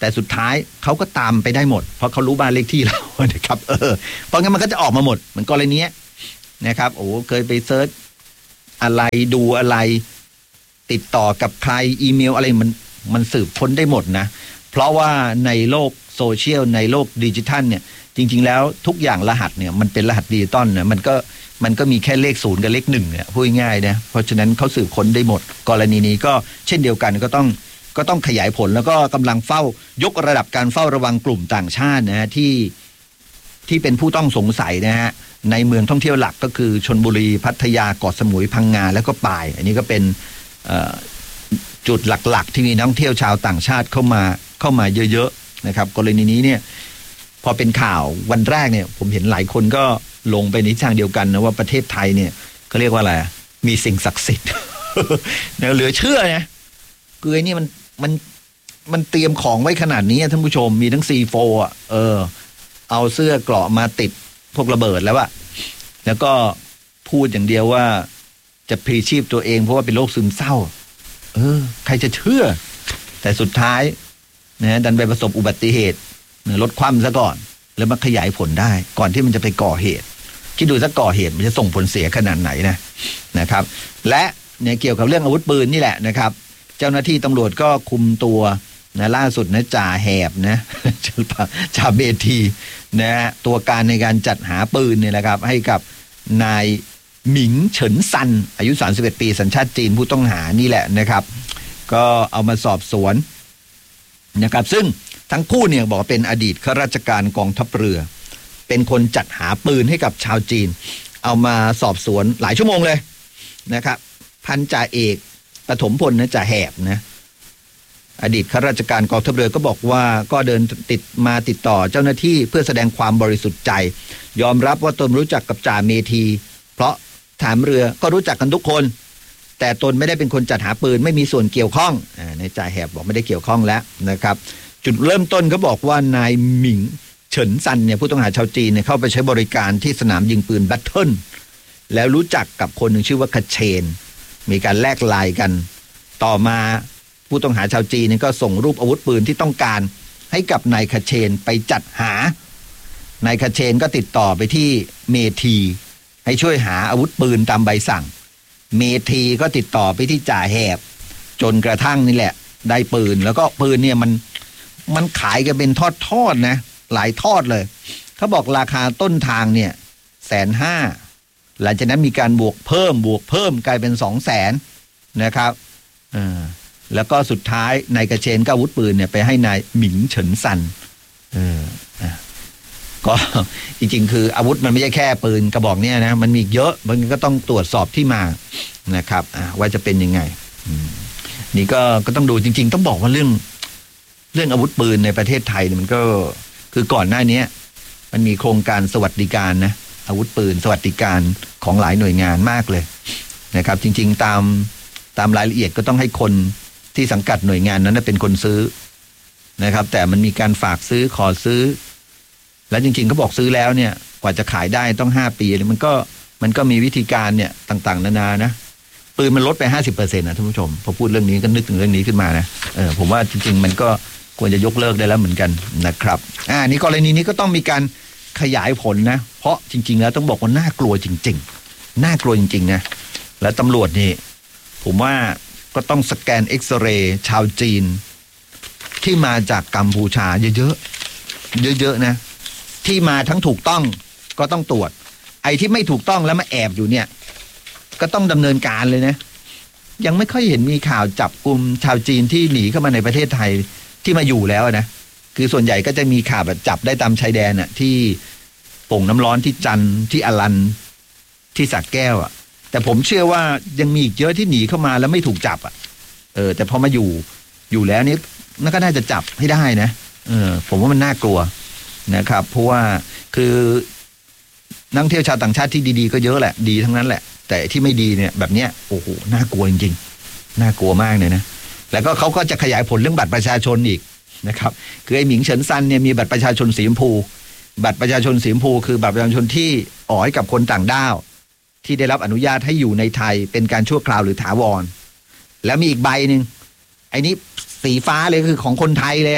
[SPEAKER 1] แต่สุดท้ายเขาก็ตามไปได้หมดเพราะเขารู้บ้านเลขที่เรานะครับเออเพราะงั้นมันก็จะออกมาหมดเหมือนกรณีนี้นะครับโอ้เคยไปเซิร์ชอะไรดูอะไรติดต่อกับใครอีเมลอะไรมันมันสืบค้นได้หมดนะเพราะว่าในโลกโซเชียลในโลกดิจิทัลเนี่ยจริงๆแล้วทุกอย่างรหัสเนี่ยมันเป็นรหัสดิจิตอลเนี่ยมันก็มันก็มีแค่เลขศูนย์กับเลขหนึ่งเนี่ยพูดง่ายๆนะเพราะฉะนั้นเขาสืบค้นได้หมดกรณีนี้ก็เช่นเดียวกันก็ต้องก็ต้องขยายผลแล้วก็กำลังเฝ้ายกระดับการเฝ้าระวังกลุ่มต่างชาตินะฮะที่ที่เป็นผู้ต้องสงสัยนะฮะในเมืองท่องเที่ยวหลักก็คือชลบุรีพัทยาเกาะสมุยพังงาแล้วก็ป่ายอันนี้ก็เป็นจุดหลักๆที่มีนักท่องเที่ยวชาวต่างชาติเข้ามาเข้ามาเยอะๆนะครับกรณีนี้เนี่ยพอเป็นข่าววันแรกเนี่ยผมเห็นหลายคนก็ลงไปในทางเดียวกันนะว่าประเทศไทยเนี่ยเขาเรียกว่าอะไรมีสิ่งศักดิ์สิทธิ์ เหลือเชื่อนะเกลือนี่มันมันมันเตรียมของไว้ขนาดนี้ท่านผู้ชมมีทั้ง ซี โฟร์ อ่ะเออเอาเสื้อเกราะมาติดพวกระเบิดแล้วอะแล้วก็พูดอย่างเดียวว่าจะพลีชีพตัวเองเพราะว่าเป็นโรคซึมเศร้าเออใครจะเชื่อแต่สุดท้ายนะดันไปประสบอุบัติเหตุรถคว่ำซะก่อนแล้วมาขยายผลได้ก่อนที่มันจะไปก่อเหตุคิดดูซะก่อเหตุมันจะส่งผลเสียขนาดไหนนะนะครับและเนี่ยเกี่ยวกับเรื่องอาวุธปืนนี่แหละนะครับเจ้าหน้าที่ตำรวจก็คุมตัวนะล่าสุดนะจ่าแหบนะจ่าเบทีนะตัวการในการจัดหาปืนเนี่ยนะครับให้กับนายหมิงเฉินซันอายุสามสิบเอ็ดปีสัญชาติจีนผู้ต้องหานี่แหละนะครับก็เอามาสอบสวนนะครับซึ่งทั้งคู่เนี่ยบอกเป็นอดีตข้าราชการกองทัพเรือเป็นคนจัดหาปืนให้กับชาวจีนเอามาสอบสวนหลายชั่วโมงเลยนะครับพันจ่าเอกปฐมพลนะจ่าแหบนะอดีตข้าราชการกองทัพเรือก็บอกว่าก็เดินติดมาติดต่อเจ้าหน้าที่เพื่อแสดงความบริสุทธิ์ใจยอมรับว่าตนรู้จักกับจ่าเมธีเพราะฐานเรือก็รู้จักกันทุกคนแต่ตนไม่ได้เป็นคนจัดหาปืนไม่มีส่วนเกี่ยวข้องในจ่าแหบบอกไม่ได้เกี่ยวข้องแล้วนะครับจุดเริ่มต้นเขาบอกว่านายหมิงเฉินซันเนี่ยผู้ต้องหาชาวจีนเนี่ยเข้าไปใช้บริการที่สนามยิงปืนแบทเทิลแล้วรู้จักกับคนหนึ่งชื่อว่าคาเชนมีการแลกไลน์กันต่อมาผู้ต้องหาชาวจีนเนี่ยก็ส่งรูปอาวุธปืนที่ต้องการให้กับนายคาเชนไปจัดหานายคาเชนก็ติดต่อไปที่เมธีให้ช่วยหาอาวุธปืนตามใบสั่งเมธีก็ติดต่อไปที่จ่าแหบจนกระทั่งนี่แหละได้ปืนแล้วก็ปืนเนี่ยมันมันขายกันเป็นทอดๆนะหลายทอดเลยเขาบอกราคาต้นทางเนี่ยแสนห้าหลังจากนั้นมีการบวกเพิ่มบวกเพิ่มกลายเป็นสองแสนนะครับเออแล้วก็สุดท้ายนายกระเชนก็อาวุธปืนเนี่ยไปให้นายหมิงเฉินซันเออก็จริงๆคืออาวุธมันไม่ใช่แค่ปืนกระบอกเนี่ยนะมันมีเยอะมันก็ต้องตรวจสอบที่มานะครับว่าจะเป็นยังไงนี่ก็ก็ต้องดูจริงๆต้องบอกว่าเรื่องเรื่องอาวุธปืนในประเทศไทยมันก็คือก่อนหน้านี้มันมีโครงการสวัสดิการนะอาวุธปืนสวัสดิการของหลายหน่วยงานมากเลยนะครับจริงๆตามตามรายละเอียดก็ต้องให้คนที่สังกัดหน่วยงานนั้นเป็นคนซื้อนะครับแต่มันมีการฝากซื้อขอซื้อแล้วจริงๆเขาบอกซื้อแล้วเนี่ยกว่าจะขายได้ต้องห้าปีมันก็มันก็มีวิธีการเนี่ยต่างๆนานานะปืนมันลดไป ห้าสิบเปอร์เซ็นต์ นะท่านผู้ชมพอพูดเรื่องนี้ก็นึกถึงเรื่องนี้ขึ้นมานะเออผมว่าจริงๆมันก็ควรจะยกเลิกได้แล้วเหมือนกันนะครับอ่านี่กรณีนี้ก็ต้องมีการขยายผลนะเพราะจริงๆแล้วต้องบอกว่าน่ากลัวจริงๆน่ากลัวจริงๆนะแล้วตำรวจนี่ผมว่าก็ต้องสแกนเอ็กซเรย์ชาวจีนที่มาจากกัมพูชาเยอะๆเยอะๆนะที่มาทั้งถูกต้องก็ต้องตรวจไอ้ที่ไม่ถูกต้องแล้วมาแอบอยู่เนี่ยก็ต้องดำเนินการเลยนะยังไม่ค่อยเห็นมีข่าวจับกลุ่มชาวจีนที่หนีเข้ามาในประเทศไทยที่มาอยู่แล้วนะคือส่วนใหญ่ก็จะมีข่าวแบบจับได้ตามชายแดนน่ะที่โป่งน้ำร้อนที่จันทร์ที่อลันที่สระแก้วอ่ะแต่ผมเชื่อว่ายังมีอีกเยอะที่หนีเข้ามาแล้วไม่ถูกจับอ่ะเออแต่พอมาอยู่อยู่แล้วนี่นั่นก็น่าจะจับให้ได้นะเออผมว่ามันน่ากลัวนะครับเพราะว่าคือนักท่องเที่ยวชาวต่างชาติที่ดีๆก็เยอะแหละดีทั้งนั้นแหละแต่ที่ไม่ดีเนี่ยแบบเนี้ยโอ้โหน่ากลัวจริงๆน่ากลัวมากเลยนะแล้วก็เขาก็จะขยายผลเรื่องบัตรประชาชนอีกนะครับคือไอ้หมิงเฉินซันเนี่ยมีบัตรประชาชนสีชมพูบัตรประชาชนสีชมพูคือบัตรประชาชนที่อ๋อให้กับคนต่างด้าวที่ได้รับอนุญาตให้อยู่ในไทยเป็นการชั่วคราวหรือถาวรแล้วมีอีกใบหนึ่งไอ้นี้สีฟ้าเลยคือของคนไทยเลย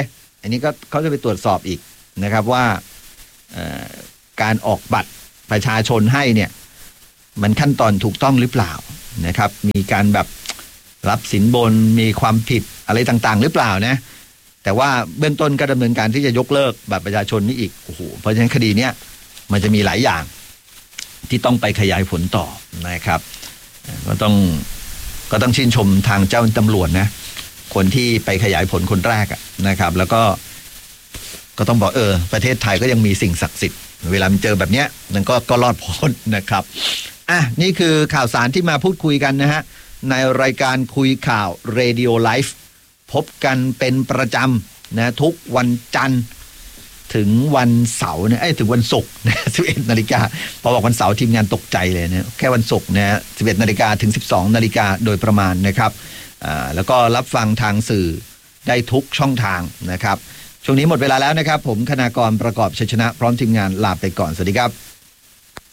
[SPEAKER 1] อันนี้ก็เขาจะไปตรวจสอบอีกนะครับว่าการออกบัตรประชาชนให้เนี่ยมันขั้นตอนถูกต้องหรือเปล่านะครับมีการแบบรับสินบนมีความผิดอะไรต่างๆหรือเปล่านะแต่ว่าเบื้องต้นก็ดำเนินการที่จะยกเลิกบัตรประชาชนนี่อีกโอ้โหเพราะฉะนั้นคดีเนี้ยมันจะมีหลายอย่างที่ต้องไปขยายผลต่อนะครับก็ต้องก็ต้องชื่นชมทางเจ้าตำรวจนะคนที่ไปขยายผลคนแรกนะครับแล้วก็ก็ต้องบอกเออประเทศไทยก็ยังมีสิ่งศักดิ์สิทธิ์เวลามันเจอแบบเนี้ยมันก็ก็รอดพ้นนะครับอ่ะนี่คือข่าวสารที่มาพูดคุยกันนะฮะในรายการคุยข่าว Radio Life พบกันเป็นประจำนะทุกวันจันทร์ถึงวันเสาร์เนี่ยไอ้ถึงวันศุกร์นะสิบเอ็ดนาฬิกาพอบอกวันเสาร์ทีมงานตกใจเลยนะแค่วันศุกร์นะสิบเอ็ดนาฬิกาถึงสิบสองนาฬิกาโดยประมาณนะครับอ่าแล้วก็รับฟังทางสื่อได้ทุกช่องทางนะครับช่วงนี้หมดเวลาแล้วนะครับผมคณากรประกอบชัยชนะพร้อมทีมงานลาไปก่อนสวัสดีครับ